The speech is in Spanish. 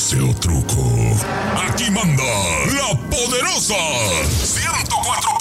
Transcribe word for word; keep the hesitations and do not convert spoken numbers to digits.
pase o truco. Aquí manda la poderosa ciento cuatro